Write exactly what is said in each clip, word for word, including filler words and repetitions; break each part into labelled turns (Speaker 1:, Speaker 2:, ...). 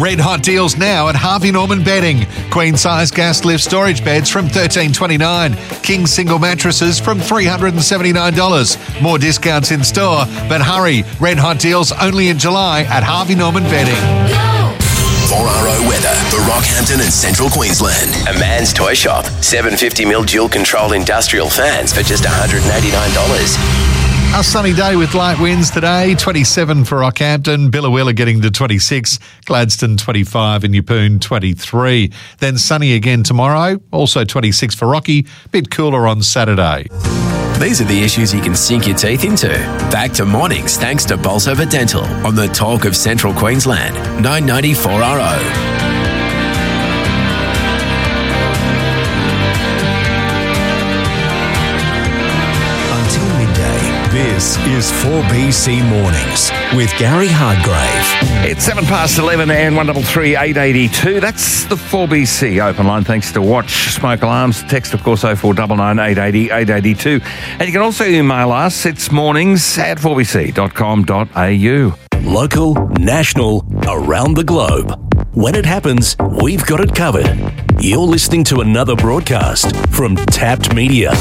Speaker 1: Red hot deals now at Harvey Norman Bedding. Queen size gas lift storage beds from thirteen twenty-nine. King single mattresses from three hundred seventy-nine dollars. More discounts in store, but hurry, red hot deals only in July at Harvey Norman Bedding.
Speaker 2: four R O weather for Rockhampton and Central Queensland. A Man's Toy Shop. seven fifty mil dual control industrial fans for just one hundred eighty-nine dollars.
Speaker 1: A sunny day with light winds today, twenty-seven for Rockhampton, Billawilla getting to twenty-six, Gladstone twenty-five and Yeppoon twenty-three. Then sunny again tomorrow, also twenty-six for Rocky, bit cooler on Saturday.
Speaker 2: These are the issues you can sink your teeth into. Back to mornings thanks to Bolsover Dental on the Talk of Central Queensland, nine ninety four R O.
Speaker 3: This is four B C Mornings with Gary Hardgrave.
Speaker 4: It's seven past eleven and one double three eight eighty two. That's the four B C open line. Thanks to Watch Smoke Alarms. Text, of course, oh four nine nine eight eight oh eight eight two. And you can also email us. It's mornings at four b c dot com dot a u.
Speaker 3: Local, national, around the globe. When it happens, we've got it covered. You're listening to another broadcast from Tapped Media.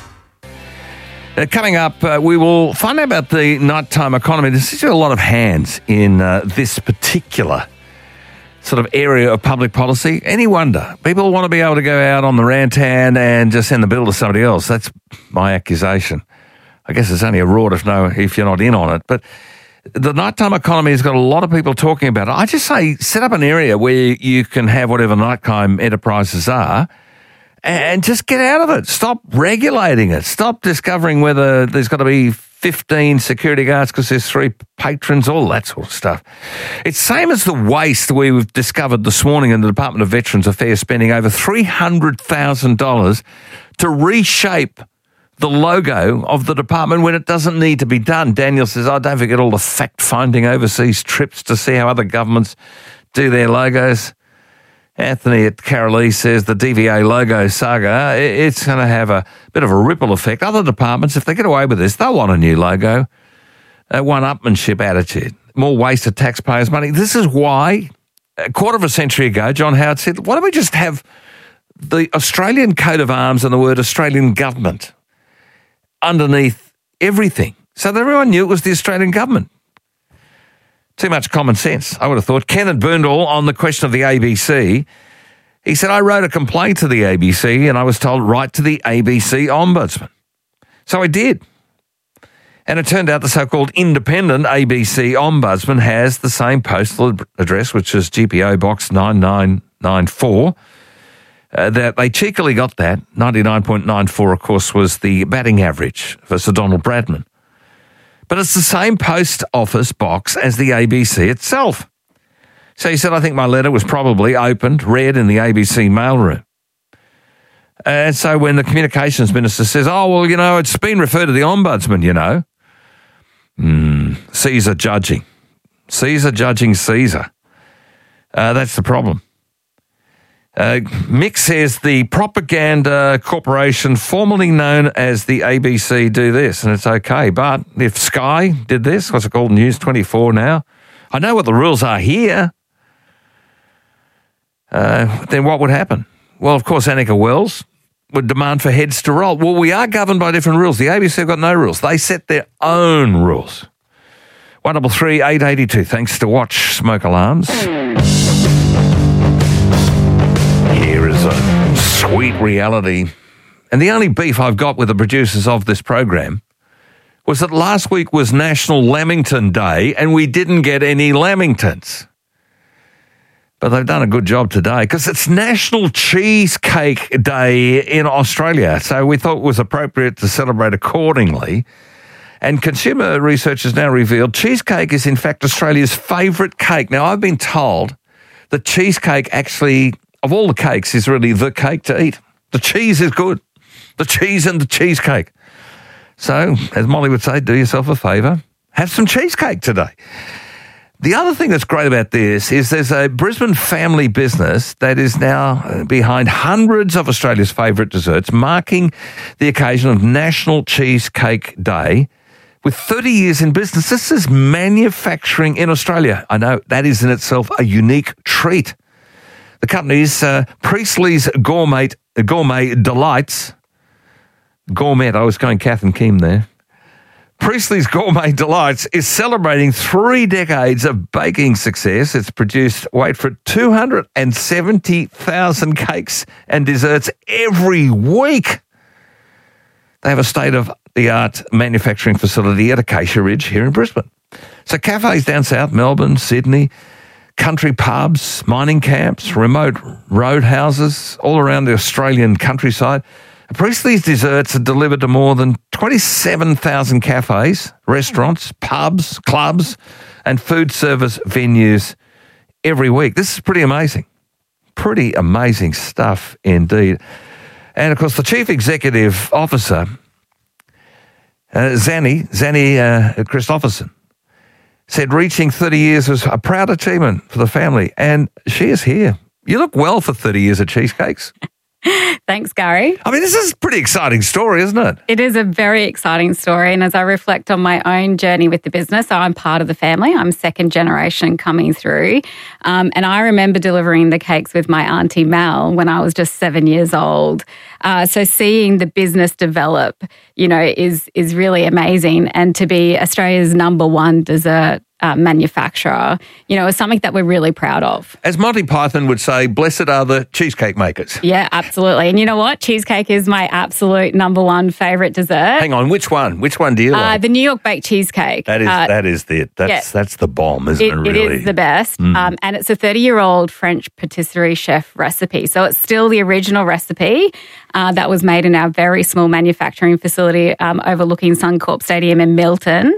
Speaker 4: Uh, coming up, uh, we will find out about the nighttime economy. There's still a lot of hands in uh, this particular sort of area of public policy. Any wonder? People want to be able to go out on the rantan and just send the bill to somebody else. That's my accusation. I guess it's only a rort if, no, if you're not in on it. But the nighttime economy has got a lot of people talking about it. I just say set up an area where you can have whatever nighttime enterprises are, and just get out of it. Stop regulating it. Stop discovering whether there's got to be fifteen security guards because there's three patrons, all that sort of stuff. It's same as the waste we've discovered this morning in the Department of Veterans Affairs, spending over three hundred thousand dollars to reshape the logo of the department when it doesn't need to be done. Daniel says, oh, don't forget all the fact-finding overseas trips to see how other governments do their logos. Anthony at Carolee says the D V A logo saga, it's going to have a bit of a ripple effect. Other departments, if they get away with this, they'll want a new logo, a one-upmanship attitude, more waste of taxpayers' money. This is why, a quarter of a century ago, John Howard said, why don't we just have the Australian coat of arms and the word Australian government underneath everything so that everyone knew it was the Australian government? Too much common sense, I would have thought. Kenneth Burndall on the question of the A B C. He said, I wrote a complaint to the A B C and I was told, write to the A B C Ombudsman. So I did. And it turned out the so-called independent A B C Ombudsman has the same postal address, which is G P O Box nine nine nine four. Uh, that they cheekily got that. ninety-nine point nine four, of course, was the batting average for Sir Donald Bradman. But it's the same post office box as the A B C itself. So he said, I think my letter was probably opened, read in the A B C mailroom. And so when the communications minister says, oh, well, you know, it's been referred to the Ombudsman, you know. Mm, Caesar judging. Caesar judging Caesar. Uh, that's the problem. Uh, Mick says the propaganda corporation formerly known as the A B C do this, and it's okay. But if Sky did this, what's it called, News twenty-four now? I know what the rules are here. Uh, then what would happen? Well, of course, Annika Wells would demand for heads to roll. Well, we are governed by different rules. The A B C have got no rules. They set their own rules. one double three eight eight two. Thanks to Watch Smoke Alarms. Here is a sweet reality. And the only beef I've got with the producers of this program was that last week was National Lamington Day and we didn't get any Lamingtons. But they've done a good job today because it's National Cheesecake Day in Australia. So we thought it was appropriate to celebrate accordingly. And consumer research has now revealed cheesecake is in fact Australia's favourite cake. Now, I've been told that cheesecake actually, of all the cakes, is really the cake to eat. The cheese is good. The cheese and the cheesecake. So, as Molly would say, do yourself a favour, have some cheesecake today. The other thing that's great about this is there's a Brisbane family business that is now behind hundreds of Australia's favourite desserts, marking the occasion of National Cheesecake Day with thirty years in business. This is manufacturing in Australia. I know that is in itself a unique treat. The company is uh, Priestley's Gourmet Gourmet Delights. Gourmet, I was going Kath and Kim there. Priestley's Gourmet Delights is celebrating three decades of baking success. It's produced, wait for it, two hundred seventy thousand cakes and desserts every week. They have a state-of-the-art manufacturing facility at Acacia Ridge here in Brisbane. So cafes down south, Melbourne, Sydney, country pubs, mining camps, remote roadhouses, all around the Australian countryside. Priestley's desserts are delivered to more than twenty-seven thousand cafes, restaurants, pubs, clubs, and food service venues every week. This is pretty amazing. Pretty amazing stuff indeed. And, of course, the Chief Executive Officer, uh, Zanny, Zanny uh, Christopherson, said reaching thirty years was a proud achievement for the family, and she is here. You look well for thirty years of cheesecakes.
Speaker 5: Thanks, Gary.
Speaker 4: I mean, this is a pretty exciting story, isn't it?
Speaker 5: It is a very exciting story. And as I reflect on my own journey with the business, I'm part of the family. I'm second generation coming through. Um, and I remember delivering the cakes with my auntie Mel when I was just seven years old. Uh, so seeing the business develop, you know, is is really amazing. And to be Australia's number one dessert Uh, manufacturer, you know, is something that we're really proud of.
Speaker 4: As Monty Python would say, blessed are the cheesecake makers.
Speaker 5: Yeah, absolutely. And you know what? Cheesecake is my absolute number one favourite dessert.
Speaker 4: Hang on, which one? Which one do you
Speaker 5: Uh,
Speaker 4: like?
Speaker 5: the New York baked cheesecake.
Speaker 4: That is
Speaker 5: Uh,
Speaker 4: that is the that's
Speaker 5: yeah.
Speaker 4: that's the bomb, isn't it?
Speaker 5: It,
Speaker 4: Really,
Speaker 5: it is the best. Um, and it's a thirty-year-old French patisserie chef recipe. So it's still the original recipe uh, that was made in our very small manufacturing facility um, overlooking Suncorp Stadium in Milton.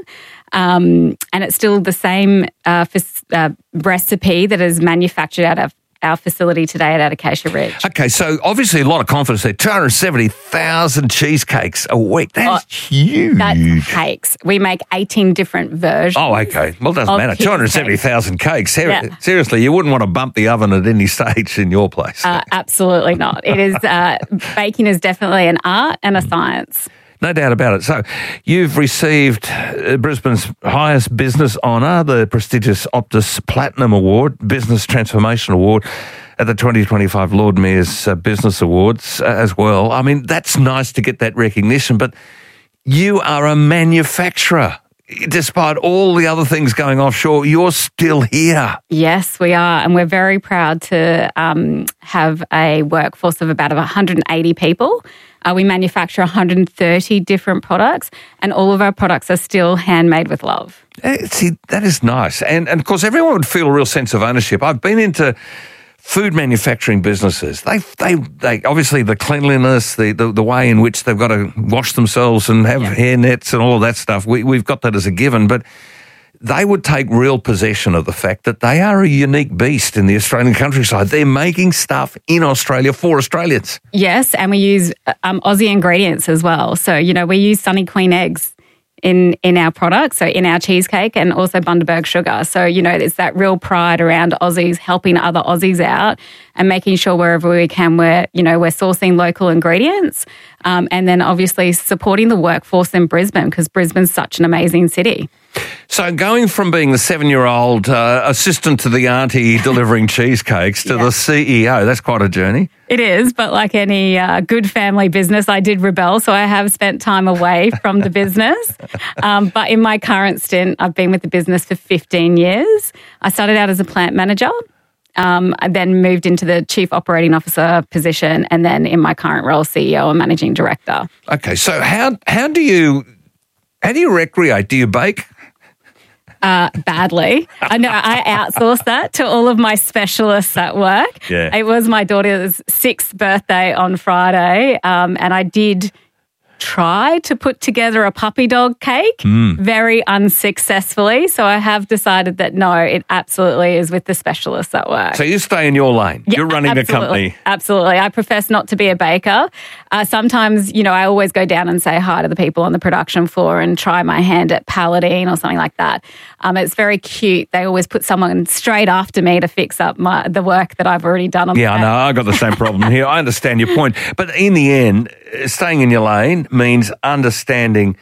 Speaker 5: Um, and it's still the same uh, f- uh, recipe that is manufactured out of our facility today at Acacia Ridge.
Speaker 4: Okay, so obviously a lot of confidence there. two hundred seventy thousand cheesecakes a week. That's
Speaker 5: Oh,
Speaker 4: huge.
Speaker 5: That's cakes. We make eighteen different versions.
Speaker 4: Oh, okay. Well, it doesn't
Speaker 5: of
Speaker 4: matter. two hundred seventy thousand cakes. Ser-
Speaker 5: Yeah.
Speaker 4: Seriously, you wouldn't want to bump the oven at any stage in your place.
Speaker 5: Uh, absolutely not. It is, uh, baking is definitely an art and a science.
Speaker 4: No doubt about it. So you've received uh, Brisbane's highest business honour, the prestigious Optus Platinum Award, Business Transformation Award at the twenty twenty-five Lord Mayor's uh, Business Awards uh, as well. I mean, that's nice to get that recognition, but you are a manufacturer. Despite all the other things going offshore, you're still here.
Speaker 5: Yes, we are. And we're very proud to um, have a workforce of about one hundred eighty people. Uh, we manufacture one hundred thirty different products, and all of our products are still handmade with love.
Speaker 4: Eh, See, that is nice. And, and of course, everyone would feel a real sense of ownership. I've been into food manufacturing businesses. They, they, they obviously the cleanliness, the, the, the way in which they've got to wash themselves and have
Speaker 5: Yeah.
Speaker 4: hair nets and all of that stuff. We, we've got that as a given, but they would take real possession of the fact that they are a unique beast in the Australian countryside. They're making stuff in Australia for Australians.
Speaker 5: Yes, and we use um, Aussie ingredients as well. So, you know, we use Sunny Queen eggs in, in our products, so in our cheesecake, and also Bundaberg sugar. So, you know, there's that real pride around Aussies helping other Aussies out and making sure wherever we can, we're, you know, we're sourcing local ingredients. Um, and then obviously supporting the workforce in Brisbane, because Brisbane's such an amazing city.
Speaker 4: So going from being the seven-year-old uh, assistant to the auntie delivering cheesecakes to
Speaker 5: Yeah.
Speaker 4: the C E O, that's quite a journey.
Speaker 5: It is, but like any uh, good family business, I did rebel, so I have spent time away from the business. Um, but in my current stint, I've been with the business for fifteen years. I started out as a plant manager. Um, I then moved into the Chief Operating Officer position, and then in my current role, C E O and Managing Director.
Speaker 4: Okay, so how how do you how do you recreate? Do you bake?
Speaker 5: Uh, badly. I know I outsourced that to all of my specialists at work.
Speaker 4: Yeah.
Speaker 5: It was my daughter's sixth birthday on Friday, um, and I did try to put together a puppy dog cake
Speaker 4: Mm.
Speaker 5: very unsuccessfully. So I have decided that no, it absolutely is with the specialists at work.
Speaker 4: So you stay in your lane.
Speaker 5: Yeah,
Speaker 4: You're running
Speaker 5: absolutely.
Speaker 4: the company.
Speaker 5: Absolutely. I profess not to be a baker. Uh, sometimes, you know, I always go down and say hi to the people on the production floor and try my hand at palleting or something like that. Um, it's very cute. They always put someone straight after me to fix up my, the work that I've already done on
Speaker 4: Yeah,
Speaker 5: the
Speaker 4: I
Speaker 5: cake.
Speaker 4: know. I got the same problem here. I understand your point. But in the end, staying in your lane means understanding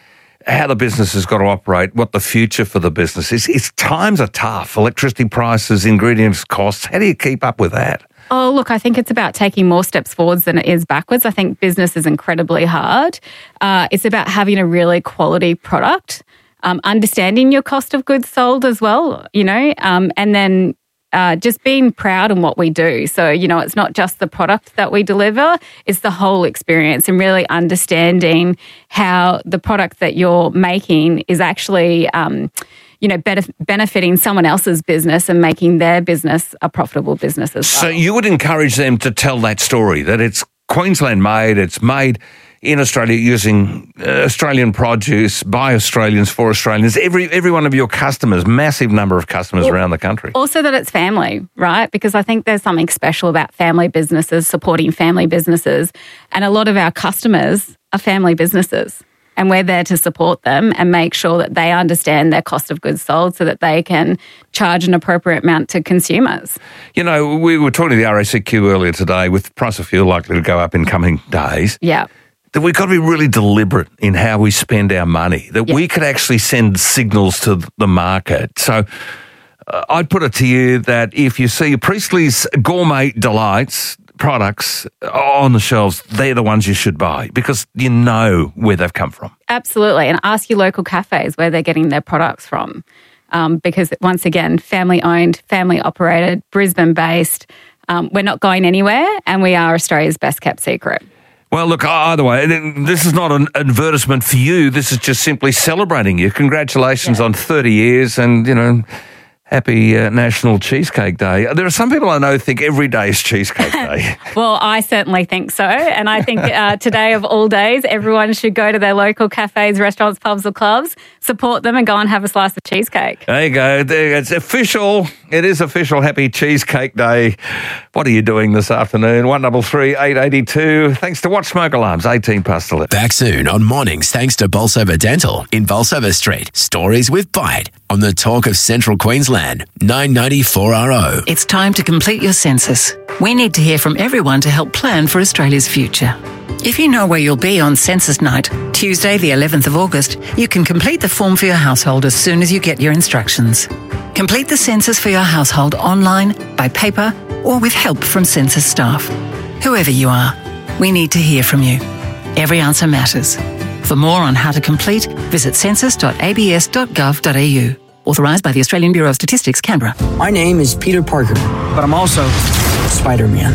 Speaker 4: how the business has got to operate, what the future for the business is. It's times are tough. Electricity prices, ingredients costs. How do you keep up with that?
Speaker 5: Oh, look, I think it's about taking more steps forwards than it is backwards. I think business is incredibly hard. Uh, it's about having a really quality product, um, understanding your cost of goods sold as well, you know, um, and then uh, just being proud in what we do. So, you know, it's not just the product that we deliver, it's the whole experience, and really understanding how the product that you're making is actually um, you know, benef- benefiting someone else's business and making their business a profitable business as well.
Speaker 4: So you would encourage them to tell that story, that it's Queensland made, it's made in Australia using uh, Australian produce, by Australians, for Australians. Every every one of your customers, massive number of customers well, around the country.
Speaker 5: Also that it's family, right? Because I think there's something special about family businesses, supporting family businesses. And a lot of our customers are family businesses. And we're there to support them and make sure that they understand their cost of goods sold so that they can charge an appropriate amount to consumers.
Speaker 4: You know, we were talking to the R A C Q earlier today with the price of fuel likely to go up in coming days.
Speaker 5: Yeah.
Speaker 4: That we've got to be really deliberate in how we spend our money, that yeah. we could actually send signals to the market. So uh, I'd put it to you that if you see Priestley's Gourmet Delights products on the shelves, they're the ones you should buy because you know where they've come from.
Speaker 5: Absolutely. And ask your local cafes where they're getting their products from. Um, because once again, family owned, family operated, Brisbane based. Um, we're not going anywhere and we are Australia's best kept secret.
Speaker 4: Well, look, either way, this is not an advertisement for you. This is just simply celebrating you. Congratulations yeah. on thirty years and, you know, happy uh, National Cheesecake Day. There are some people I know think every day is Cheesecake Day.
Speaker 5: Well, I certainly think so. And I think uh, today of all days, everyone should go to their local cafes, restaurants, pubs or clubs, support them and go and have a slice of cheesecake.
Speaker 4: There you go. It's official. It is official. Happy Cheesecake Day. What are you doing this afternoon? one double three eight eight two. Thanks to Watch Smoke Alarms, eighteen past eleven.
Speaker 2: Back soon on Mornings thanks to Bolsover Dental in Bolsover Street. Stories with Bite on the Talk of Central Queensland, nine ninety four R O.
Speaker 6: It's time to complete your census. We need to hear from everyone to help plan for Australia's future. If you know where you'll be on Census Night, Tuesday the eleventh of August, you can complete the form for your household as soon as you get your instructions. Complete the census for your household online, by paper, or with help from census staff. Whoever you are, we need to hear from you. Every answer matters. For more on how to complete, visit census dot a b s dot gov dot a u. Authorised by the Australian Bureau of Statistics, Canberra.
Speaker 7: My name is Peter Parker, but I'm also Spider-Man.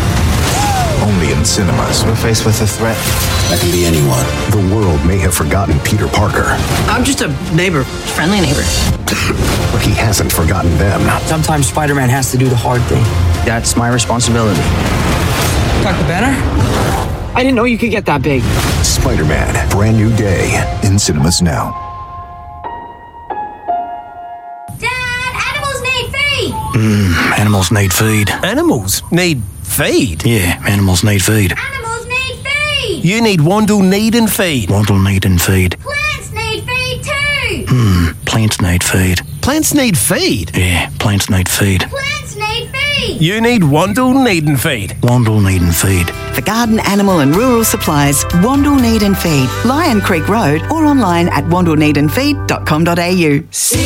Speaker 8: Only in cinemas.
Speaker 9: We're faced with a threat
Speaker 8: that can be anyone. The world may have forgotten Peter Parker.
Speaker 7: I'm just a neighbor, friendly neighbor.
Speaker 8: But he hasn't forgotten them.
Speaker 7: Sometimes Spider-Man has to do the hard thing. That's my responsibility. Doctor Banner? I didn't know you could get that big.
Speaker 8: Spider-Man, brand new day in cinemas now.
Speaker 10: Mm, animals need feed.
Speaker 11: Animals need feed?
Speaker 10: Yeah, animals need feed.
Speaker 12: Animals need feed!
Speaker 11: You need Wandle Need and Feed.
Speaker 10: Wandle Need and Feed.
Speaker 12: Plants need feed too!
Speaker 10: Hmm, plants need feed.
Speaker 11: Plants need feed?
Speaker 10: Yeah, plants need feed.
Speaker 12: Plants need feed!
Speaker 11: You need Wandle Need and Feed.
Speaker 10: Wandle Need and Feed.
Speaker 13: For garden, animal and rural supplies, Wandle Need and Feed, Lion Creek Road or online at wandle need and feed dot com dot a u.